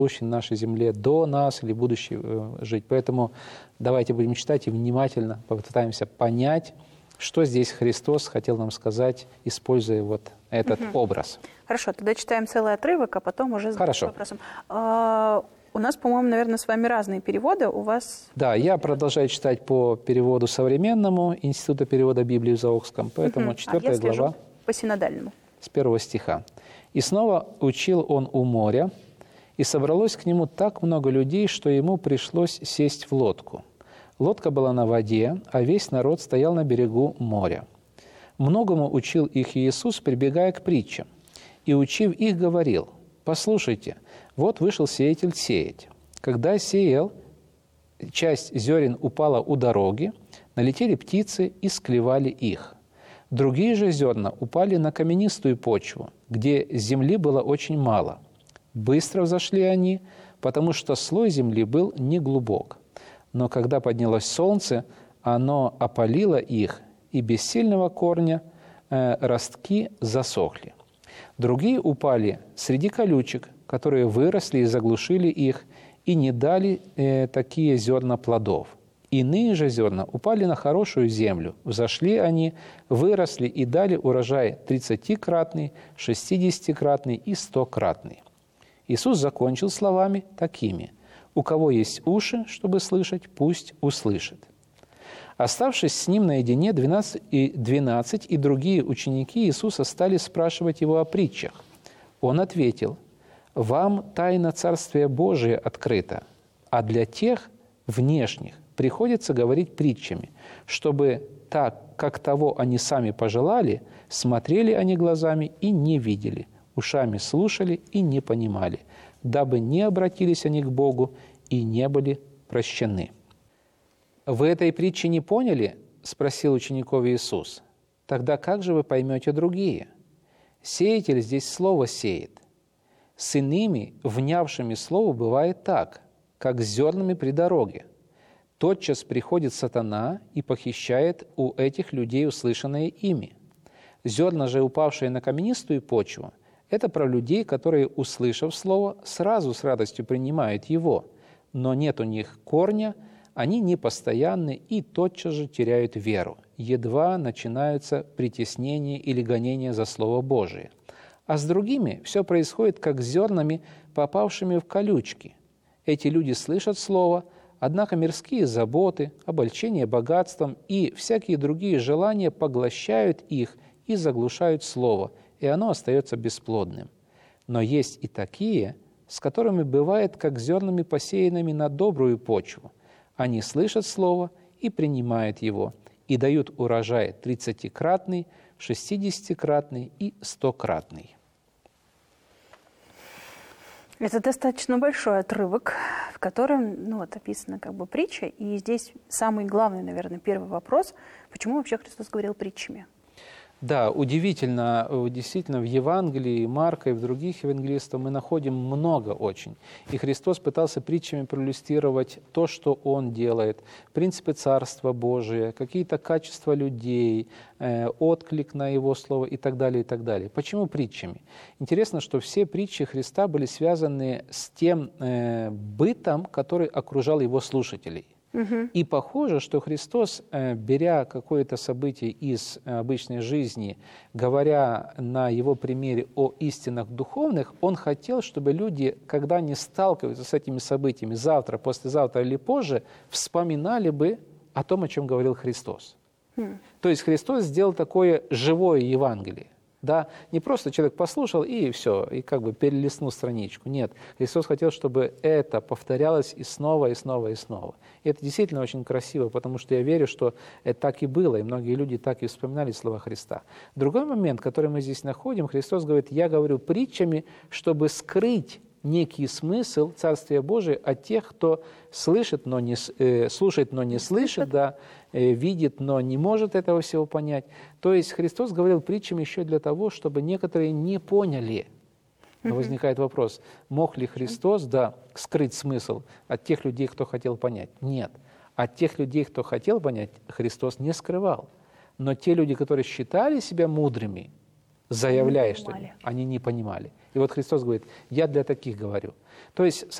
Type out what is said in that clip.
живущий на нашей земле до нас или будущий жить. Поэтому давайте будем читать и внимательно попытаемся понять, что здесь Христос хотел нам сказать, используя вот этот образ. Хорошо, тогда читаем целый отрывок, а потом уже задаемся вопросом. У нас, по-моему, наверное, с вами разные переводы. У вас... Да, я продолжаю читать по переводу современному Института перевода Библии в Заокском, поэтому 4 глава по синодальному. С 1 стиха. «И снова учил он у моря, и собралось к нему так много людей, что ему пришлось сесть в лодку. Лодка была на воде, а весь народ стоял на берегу моря. Многому учил их Иисус, прибегая к притчам. И, учив их, говорил: послушайте, вот вышел сеятель сеять. Когда сеял, часть зерен упала у дороги, налетели птицы и склевали их. Другие же зерна упали на каменистую почву, где земли было очень мало. Быстро взошли они, потому что слой земли был неглубок. Но когда поднялось солнце, оно опалило их, и без сильного корня ростки засохли. Другие упали среди колючек, которые выросли и заглушили их, и не дали такие зерна плодов. Иные же зерна упали на хорошую землю. Взошли они, выросли и дали урожай 30-кратный, 60-кратный и 100-кратный. Иисус закончил словами такими: «У кого есть уши, чтобы слышать, пусть услышит». Оставшись с ним наедине, 12 и другие ученики Иисуса стали спрашивать его о притчах. Он ответил: «Вам тайна Царствия Божия открыта, а для тех внешних приходится говорить притчами, чтобы так, как того они сами пожелали, смотрели они глазами и не видели, ушами слушали и не понимали, дабы не обратились они к Богу и не были прощены». «Вы этой притчи не поняли?» – спросил учеников Иисус. «Тогда как же вы поймете другие? Сеятель здесь слово сеет. С иными, внявшими слову, бывает так, как с зернами при дороге. Тотчас приходит сатана и похищает у этих людей услышанное ими. Зерна же, упавшие на каменистую почву, это про людей, которые, услышав слово, сразу с радостью принимают его, но нет у них корня, они непостоянны и тотчас же теряют веру, едва начинаются притеснения или гонения за Слово Божие. А с другими все происходит, как с зернами, попавшими в колючки. Эти люди слышат Слово, однако мирские заботы, обольщение богатством и всякие другие желания поглощают их и заглушают Слово, и оно остается бесплодным. Но есть и такие, с которыми бывает, как зернами, посеянными на добрую почву. Они слышат Слово и принимают его, и дают урожай 30-кратный, 60-кратный и 100-кратный. Это достаточно большой отрывок, в котором описана притча. И здесь самый главный, наверное, первый вопрос: почему вообще Христос говорил притчами? Да, удивительно, действительно, в Евангелии Марка и в других евангелистах мы находим много очень. И Христос пытался притчами проиллюстрировать то, что Он делает, принципы Царства Божия, какие-то качества людей, отклик на Его Слово и так далее, и так далее. Почему притчами? Интересно, что все притчи Христа были связаны с тем бытом, который окружал Его слушателей. И похоже, что Христос, беря какое-то событие из обычной жизни, говоря на Его примере о истинах духовных, Он хотел, чтобы люди, когда они сталкиваются с этими событиями завтра, послезавтра или позже, вспоминали бы о том, о чем говорил Христос. То есть Христос сделал такое живое Евангелие. Да? Не просто человек послушал и все, и перелистнул страничку. Нет, Христос хотел, чтобы это повторялось и снова, и снова, и снова. И это действительно очень красиво, потому что я верю, что это так и было, и многие люди так и вспоминали слова Христа. Другой момент, который мы здесь находим, Христос говорит: «Я говорю притчами, чтобы скрыть некий смысл Царствия Божия от тех, кто слышит, но не, слушает, но не слышит, да, видит, но не может этого всего понять». То есть Христос говорил притчами еще для того, чтобы некоторые не поняли. Но возникает вопрос: мог ли Христос, скрыть смысл от тех людей, кто хотел понять? Нет. От тех людей, кто хотел понять, Христос не скрывал. Но те люди, которые считали себя мудрыми, заявляя, что они не понимали. И вот Христос говорит, я для таких говорю. То есть,